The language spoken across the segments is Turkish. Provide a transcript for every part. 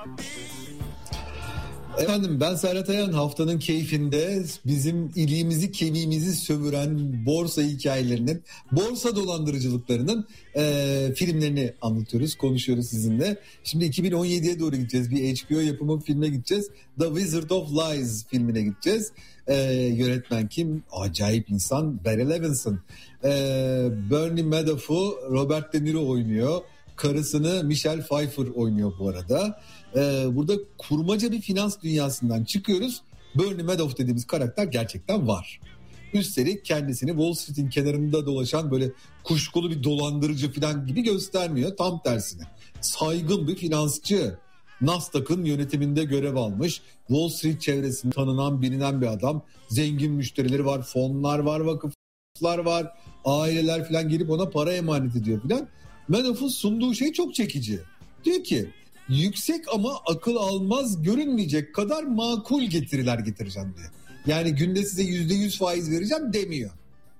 Efendim ben Serhat Ayan, haftanın keyfinde bizim iliğimizi kemiğimizi sömüren borsa hikayelerinin, borsa dolandırıcılıklarının filmlerini anlatıyoruz, konuşuyoruz sizinle. Şimdi 2017'ye doğru gideceğiz, bir HBO yapımı filme gideceğiz. The Wizard of Lies filmine gideceğiz. Yönetmen kim? Acayip insan, Barry Levinson. Bernie Madoff'u Robert De Niro oynuyor. Karısını Michelle Pfeiffer oynuyor bu arada. Burada kurmaca bir finans dünyasından çıkıyoruz. Bernie Madoff dediğimiz karakter gerçekten var. Üstelik kendisini Wall Street'in kenarında dolaşan böyle kuşkulu bir dolandırıcı falan gibi göstermiyor. Tam tersine. Saygın bir finansçı. Nasdaq'ın yönetiminde görev almış. Wall Street çevresinde tanınan, bilinen bir adam. Zengin müşterileri var, fonlar var, vakıflar var. Aileler falan gelip ona para emanet ediyor falan. Madoff'un sunduğu şey çok çekici. Diyor ki yüksek ama akıl almaz görünmeyecek kadar makul getiriler getireceğim diyor. Yani günde size %100 faiz vereceğim demiyor.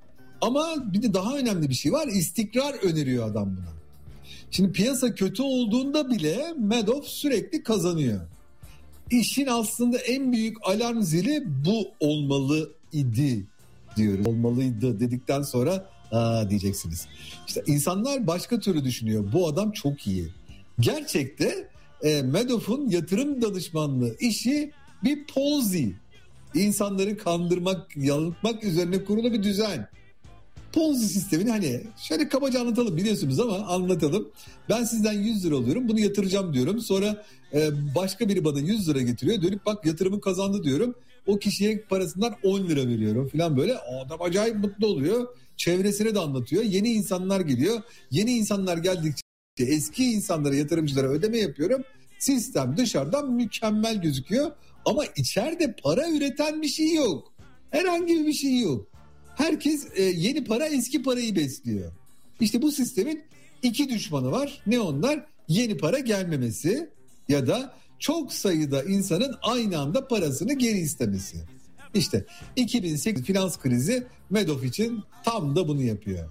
Ama bir de daha önemli bir şey var. İstikrar öneriyor adam buna. Şimdi piyasa kötü olduğunda bile Madoff sürekli kazanıyor. İşin aslında en büyük alarm zili bu olmalı idi diyoruz. Olmalıydı dedikten sonra diyeceksiniz. İşte insanlar başka türlü düşünüyor. Bu adam çok iyi. Gerçekte Madoff'un yatırım danışmanlığı işi bir Ponzi. İnsanları kandırmak, yanıltmak üzerine kurulu bir düzen. Ponzi sistemini hani şöyle kabaca anlatalım, biliyorsunuz ama anlatalım. Ben sizden 100 lira alıyorum, bunu yatıracağım diyorum. Sonra başka biri bana 100 lira getiriyor. Dönüp bak yatırımı kazandı diyorum. O kişiye parasından 10 lira veriyorum falan böyle. Adam acayip mutlu oluyor. Çevresine de anlatıyor. Yeni insanlar geliyor. Yeni insanlar geldikçe eski insanlara, yatırımcılara ödeme yapıyorum. Sistem dışarıdan mükemmel gözüküyor. Ama içeride para üreten bir şey yok. Herhangi bir şey yok. Herkes yeni para eski parayı besliyor. İşte bu sistemin iki düşmanı var. Ne onlar? Yeni para gelmemesi ya da çok sayıda insanın aynı anda parasını geri istemesi. İşte 2008 finans krizi Madoff için tam da bunu yapıyor.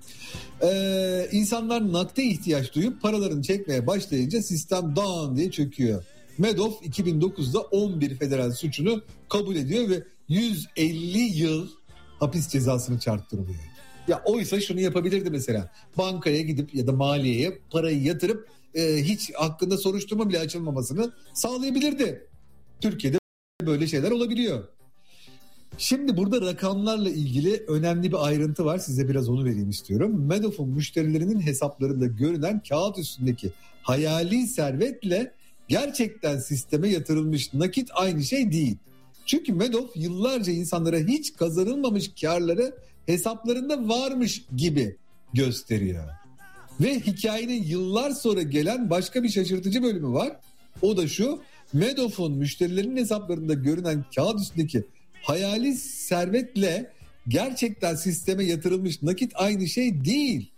İnsanlar nakde ihtiyaç duyup paralarını çekmeye başlayınca sistem dağın diye çöküyor. Madoff 2009'da 11 federal suçunu kabul ediyor ve 150 yıl hapis cezasını çarptırılıyor. Ya oysa şunu yapabilirdi mesela. Bankaya gidip ya da maliyeye parayı yatırıp hiç hakkında soruşturma bile açılmamasını sağlayabilirdi. Türkiye'de böyle şeyler olabiliyor. Şimdi burada rakamlarla ilgili önemli bir ayrıntı var. Size biraz onu vereyim istiyorum. Madoff'un müşterilerinin hesaplarında görünen kağıt üstündeki hayali servetle gerçekten sisteme yatırılmış nakit aynı şey değil. Çünkü Madoff yıllarca insanlara hiç kazanılmamış karları hesaplarında varmış gibi gösteriyor. Ve hikayenin yıllar sonra gelen başka bir şaşırtıcı bölümü var. O da şu: Madoff'un müşterilerinin hesaplarında görünen kağıt üstündeki hayali servetle gerçekten sisteme yatırılmış nakit aynı şey değil.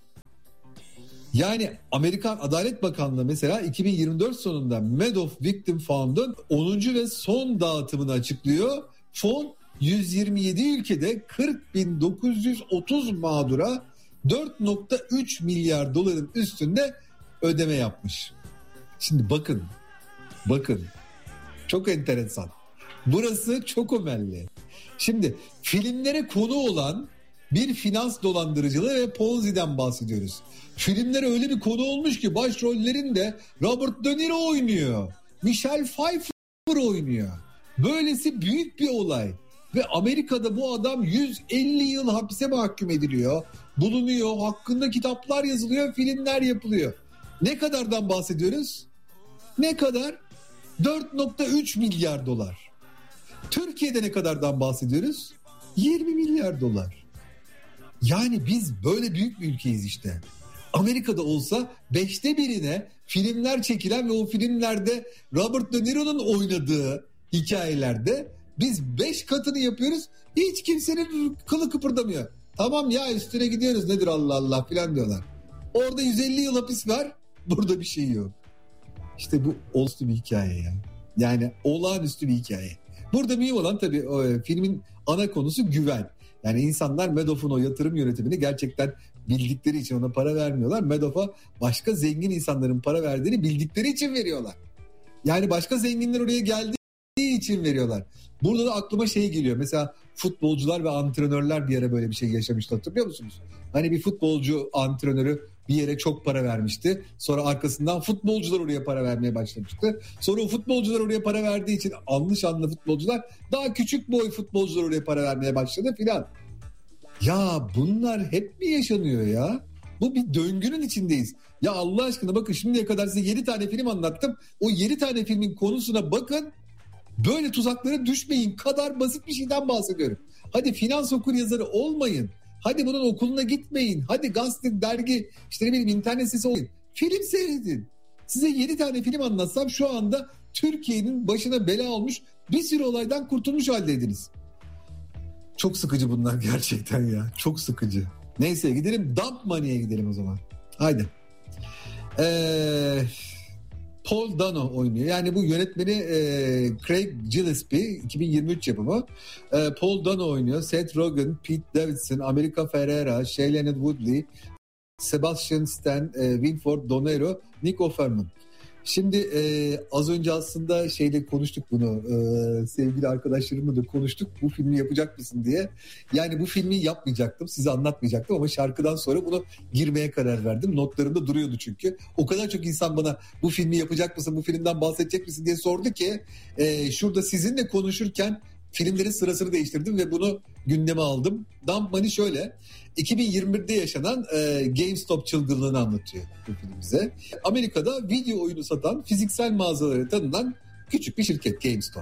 Yani Amerikan Adalet Bakanlığı mesela 2024 sonunda Madoff Victim Fund'un 10. ve son dağıtımını açıklıyor. Fon 127 ülkede 40.930 mağdura 4.3 milyar doların üstünde ödeme yapmış. Şimdi bakın çok enteresan. Burası çok önemli. Şimdi filmlere konu olan bir finans dolandırıcılığı ve Ponzi'den bahsediyoruz. Filmlere öyle bir konu olmuş ki başrollerinde Robert De Niro oynuyor. Michelle Pfeiffer oynuyor. Böylesi büyük bir olay. Ve Amerika'da bu adam 150 yıl hapise mahkum ediliyor. Bulunuyor, hakkında kitaplar yazılıyor, filmler yapılıyor. Ne kadardan bahsediyoruz? Ne kadar? 4.3 milyar dolar. Türkiye'de ne kadardan bahsediyoruz? 20 milyar dolar. Yani biz böyle büyük bir ülkeyiz işte. Amerika'da olsa 5'te birine filmler çekilen ve o filmlerde Robert De Niro'nun oynadığı hikayelerde biz 5 katını yapıyoruz. Hiç kimsenin kılı kıpırdamıyor. Tamam ya, üstüne gidiyoruz, nedir Allah Allah filan diyorlar. Orada 150 yıl hapis var, burada bir şey yok. İşte bu olağanüstü bir hikaye ya. Yani olağanüstü bir hikaye. Burada mühim olan tabii filmin ana konusu güven. Yani insanlar Madoff'un o yatırım yönetimini gerçekten bildikleri için ona para vermiyorlar. Madoff'a başka zengin insanların para verdiğini bildikleri için veriyorlar. Yani başka zenginler oraya geldiği için veriyorlar. Burada da aklıma şey geliyor. Mesela futbolcular ve antrenörler bir ara böyle bir şey yaşamıştı, hatırlıyor musunuz? Hani bir futbolcu antrenörü bir yere çok para vermişti. Sonra arkasından futbolcular oraya para vermeye başlamıştı. Sonra o futbolcular oraya para verdiği için anlı şanlı futbolcular daha küçük boy futbolcular oraya para vermeye başladı filan. Ya bunlar hep mi yaşanıyor ya? Bu bir döngünün içindeyiz. Ya Allah aşkına bakın, şimdiye kadar size 7 tane film anlattım. O 7 tane filmin konusuna bakın. Böyle tuzaklara düşmeyin kadar basit bir şeyden bahsediyorum. Hadi finans okuryazarı olmayın. Hadi bunun okuluna gitmeyin. Hadi gazete, dergi, işte ne bileyim internet sitesi olmayın. Film seyredin. Size 7 tane film anlatsam şu anda Türkiye'nin başına bela olmuş bir sürü olaydan kurtulmuş haldeydiniz. Çok sıkıcı bunlar gerçekten ya. Çok sıkıcı. Neyse gidelim Dump Money'e gidelim o zaman. Haydi. Paul Dano oynuyor. Yani bu yönetmeni Craig Gillespie, 2023 yapımı. Paul Dano oynuyor. Seth Rogen, Pete Davidson, America Ferrera, Shailene Woodley, Sebastian Stan, Winford Donero, Nick Offerman. Şimdi az önce aslında şeyle konuştuk bunu. Sevgili arkadaşlarımla da konuştuk. Bu filmi yapacak mısın diye. Yani bu filmi yapmayacaktım. Size anlatmayacaktım ama şarkıdan sonra bunu girmeye karar verdim. Notlarımda duruyordu çünkü. O kadar çok insan bana bu filmi yapacak mısın, bu filmden bahsedecek misin diye sordu ki şurada sizinle konuşurken filmlerin sırasını değiştirdim ve bunu gündeme aldım. Dump Money şöyle. 2021'de yaşanan GameStop çılgınlığını anlatıyor bu film bize. Amerika'da video oyunu satan fiziksel mağazaları tanınan küçük bir şirket GameStop.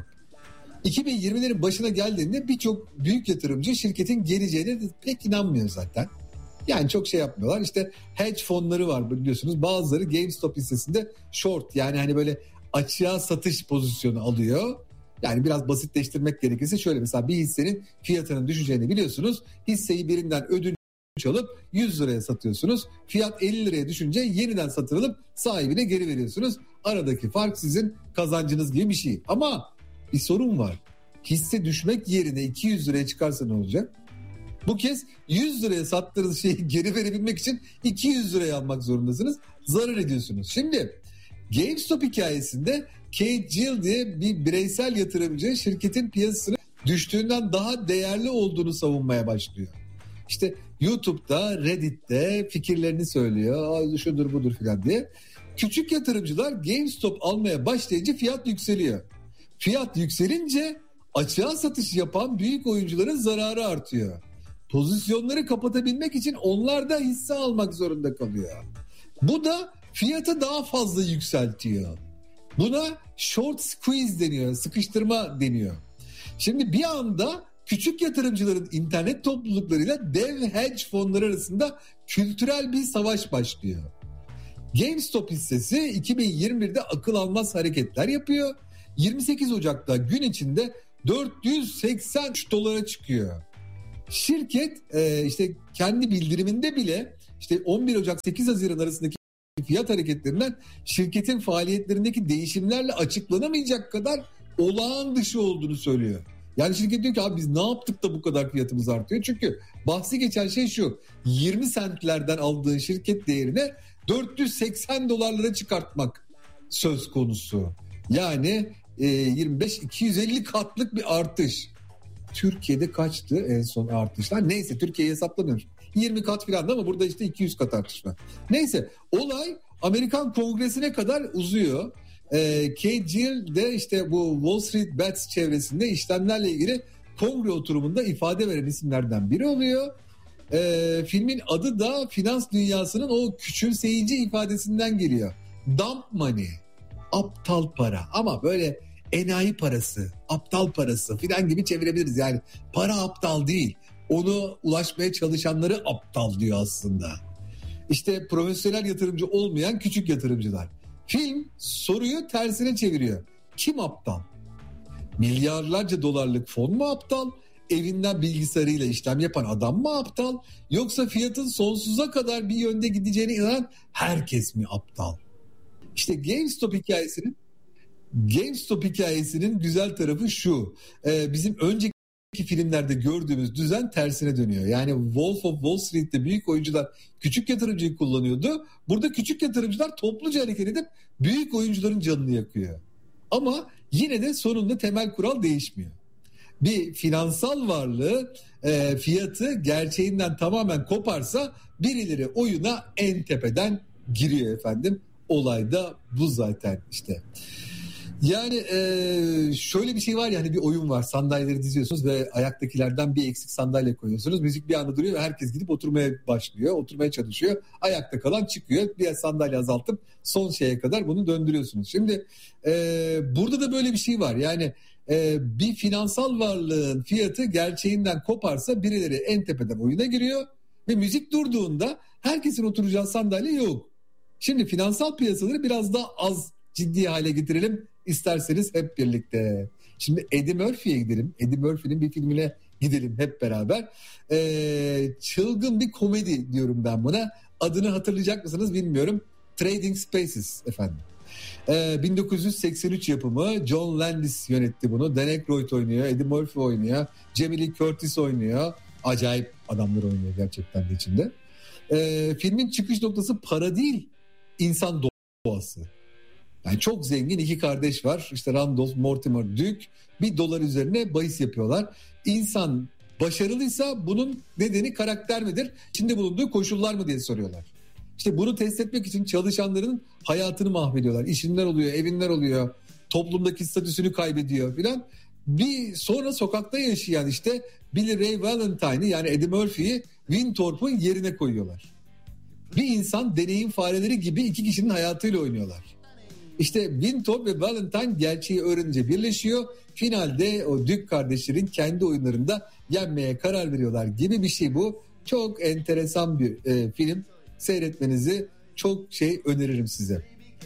2020'lerin başına geldiğinde birçok büyük yatırımcı şirketin geleceğine pek inanmıyor zaten. Yani çok şey yapmıyorlar. İşte hedge fonları var biliyorsunuz. Bazıları GameStop hissesinde short, yani hani böyle açığa satış pozisyonu alıyor. Yani biraz basitleştirmek gerekirse şöyle, mesela bir hissenin fiyatının düşeceğini biliyorsunuz. Hisseyi birinden ödünç alıp 100 liraya satıyorsunuz. Fiyat 50 liraya düşünce yeniden satın alıp sahibine geri veriyorsunuz. Aradaki fark sizin kazancınız gibi bir şey. Ama bir sorun var. Hisse düşmek yerine 200 liraya çıkarsa ne olacak? Bu kez 100 liraya sattığınız şeyi geri verebilmek için 200 liraya almak zorundasınız. Zarar ediyorsunuz. Şimdi GameStop hikayesinde Kate Gill diye bir bireysel yatırımcı şirketin piyasasının düştüğünden daha değerli olduğunu savunmaya başlıyor. İşte YouTube'da, Reddit'te fikirlerini söylüyor. Şudur budur filan diye. Küçük yatırımcılar GameStop almaya başlayınca fiyat yükseliyor. Fiyat yükselince açığa satış yapan büyük oyuncuların zararı artıyor. Pozisyonları kapatabilmek için onlar da hisse almak zorunda kalıyor. Bu da fiyatı daha fazla yükseltiyor. Buna short squeeze deniyor, sıkıştırma deniyor. Şimdi bir anda küçük yatırımcıların internet topluluklarıyla dev hedge fonları arasında kültürel bir savaş başlıyor. GameStop hissesi 2021'de akıl almaz hareketler yapıyor. 28 Ocak'ta gün içinde 483 dolara çıkıyor. Şirket işte kendi bildiriminde bile işte 11 Ocak 8 Haziran arasındaki fiyat hareketlerinden şirketin faaliyetlerindeki değişimlerle açıklanamayacak kadar olağan dışı olduğunu söylüyor. Yani şirket diyor ki abi biz ne yaptık da bu kadar fiyatımız artıyor? Çünkü bahsi geçen şey şu: 20 centlerden aldığın şirket değerine 480 dolarlara çıkartmak söz konusu. Yani 25-250 katlık bir artış. Türkiye'de kaçtı en son artışlar? Neyse, Türkiye'yi hesaplamıyorum. 20 kat falan ama burada işte 200 kat artış var. Neyse, olay Amerikan Kongresi'ne kadar uzuyor. Kate Gill de işte bu Wall Street Bets çevresinde işlemlerle ilgili kongre oturumunda ifade veren isimlerden biri oluyor. Filmin adı da finans dünyasının o küçümseyici ifadesinden geliyor. Dump money, aptal para, ama böyle enayi parası, aptal parası filan gibi çevirebiliriz. Yani para aptal değil, onu ulaşmaya çalışanları aptal diyor aslında. İşte profesyonel yatırımcı olmayan küçük yatırımcılar. Film soruyu tersine çeviriyor. Kim aptal? Milyarlarca dolarlık fon mu aptal? Evinden bilgisayarıyla işlem yapan adam mı aptal? Yoksa fiyatın sonsuza kadar bir yönde gideceğine inanan herkes mi aptal? İşte GameStop hikayesinin güzel tarafı şu: bizim önceki filmlerde gördüğümüz düzen tersine dönüyor. Yani Wolf of Wall Street'te büyük oyuncular küçük yatırımcıyı kullanıyordu. Burada küçük yatırımcılar topluca hareket edip büyük oyuncuların canını yakıyor. Ama yine de sonunda temel kural değişmiyor. Bir finansal varlığı fiyatı gerçeğinden tamamen koparsa birileri oyuna en tepeden giriyor efendim. Olay da bu zaten işte. Yani şöyle bir şey var ya, hani bir oyun var, sandalyeleri diziyorsunuz ve ayaktakilerden bir eksik sandalye koyuyorsunuz. Müzik bir anda duruyor ve herkes gidip oturmaya başlıyor. Oturmaya çalışıyor. Ayakta kalan çıkıyor. Bir sandalye azaltıp son şeye kadar bunu döndürüyorsunuz. Şimdi burada da böyle bir şey var. Yani bir finansal varlığın fiyatı gerçeğinden koparsa birileri en tepeden oyuna giriyor. Ve müzik durduğunda herkesin oturacağı sandalye yok. Şimdi finansal piyasaları biraz daha az ciddi hale getirelim isterseniz hep birlikte. Şimdi Eddie Murphy'ye gidelim. Eddie Murphy'nin bir filmine gidelim hep beraber. Çılgın bir komedi diyorum ben buna. Adını hatırlayacak mısınız bilmiyorum. Trading Spaces efendim. 1983 yapımı. John Landis yönetti bunu. Dan Aykroyd oynuyor. Eddie Murphy oynuyor. Jamie Lee Curtis oynuyor. Acayip adamlar oynuyor gerçekten de içinde. Filmin çıkış noktası para değil, insan doğası. Yani çok zengin iki kardeş var. İşte Randolph, Mortimer, Duke $1 üzerine bahis yapıyorlar. İnsan başarılıysa bunun nedeni karakter midir? İçinde bulunduğu koşullar mı diye soruyorlar. İşte bunu test etmek için çalışanların hayatını mahvediyorlar. İşinler oluyor, evinler oluyor. Toplumdaki statüsünü kaybediyor filan. Bir sonra sokakta yaşayan işte Billy Ray Valentine'ı, yani Eddie Murphy'yi Winthorpe'un yerine koyuyorlar. Bir insan deneyim fareleri gibi iki kişinin hayatıyla oynuyorlar. İşte Winthorpe ve Valentine gerçeği öğrenince birleşiyor. Finalde o Duke kardeşlerin kendi oyunlarında yenmeye karar veriyorlar gibi bir şey bu. Çok enteresan bir film. Seyretmenizi çok öneririm size.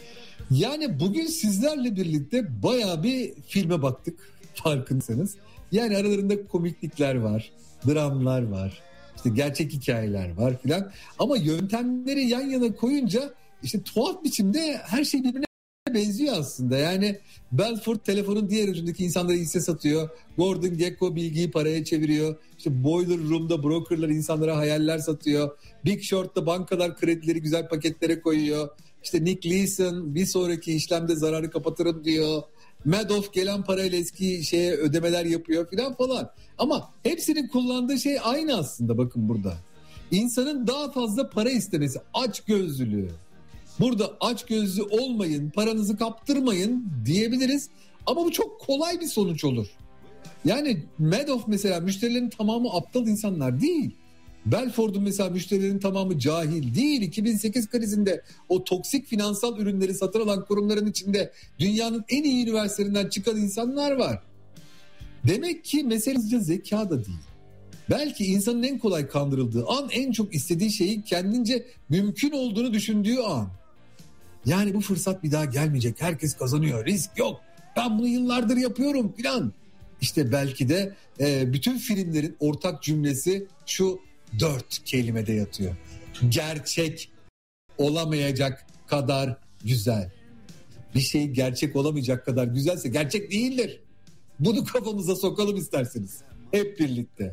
Yani bugün sizlerle birlikte bayağı bir filme baktık farkındaysanız. Yani aralarında komiklikler var, dramlar var, işte gerçek hikayeler var filan. Ama yöntemleri yan yana koyunca işte tuhaf biçimde her şey birbirine benziyor aslında. Yani Belfort telefonun diğer ucundaki insanlara hisse satıyor. Gordon Gekko bilgiyi paraya çeviriyor. İşte Boiler Room'da brokerlar insanlara hayaller satıyor. Big Short'ta bankalar kredileri güzel paketlere koyuyor. İşte Nick Leeson bir sonraki işlemde zararı kapatırım diyor. Madoff gelen parayla eski ödemeler yapıyor filan falan. Ama hepsinin kullandığı şey aynı aslında, bakın burada. İnsanın daha fazla para istemesi, açgözlülüğü. Burada açgözlü olmayın, paranızı kaptırmayın diyebiliriz. Ama bu çok kolay bir sonuç olur. Yani Madoff mesela müşterilerin tamamı aptal insanlar değil. Belford'un mesela müşterilerin tamamı cahil değil. 2008 krizinde o toksik finansal ürünleri satın alan kurumların içinde dünyanın en iyi üniversitelerinden çıkan insanlar var. Demek ki mesele zeka da değil. Belki insanın en kolay kandırıldığı an, en çok istediği şeyi kendince mümkün olduğunu düşündüğü an. Yani bu fırsat bir daha gelmeyecek. Herkes kazanıyor. Risk yok. Ben bunu yıllardır yapıyorum filan. İşte belki de bütün filmlerin ortak cümlesi şu 4 kelimede yatıyor. Gerçek olamayacak kadar güzel. Bir şey gerçek olamayacak kadar güzelse gerçek değildir. Bunu kafamıza sokalım isterseniz. Hep birlikte.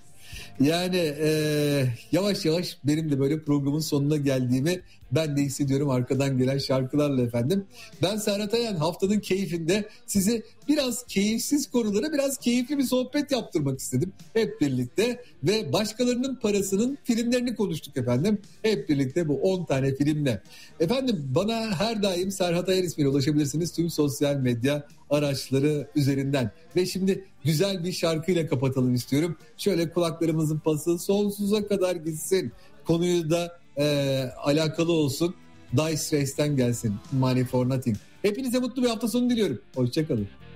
Yani yavaş yavaş benim de böyle programın sonuna geldiğimi ben de hissediyorum arkadan gelen şarkılarla efendim. Ben Serhat Ayan, haftanın keyfinde sizi biraz keyifsiz konulara biraz keyifli bir sohbet yaptırmak istedim. Hep birlikte ve başkalarının parasının filmlerini konuştuk efendim. Hep birlikte bu 10 tane filmle. Efendim bana her daim Serhat Ayan ismiyle ulaşabilirsiniz tüm sosyal medya araçları üzerinden. Ve şimdi güzel bir şarkıyla kapatalım istiyorum. Şöyle kulaklarımızın pası sonsuza kadar gitsin. Konuyu da alakalı olsun. Dire Straits'ten gelsin. Money for Nothing. Hepinize mutlu bir hafta sonu diliyorum. Hoşçakalın.